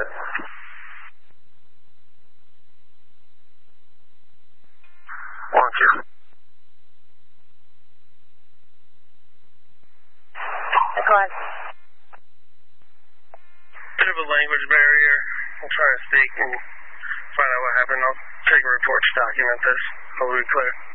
ahead. Want to. Go ahead. Bit of a language barrier. I'm trying to speak and find out what happened. I'll take a report to document this. I'll be clear.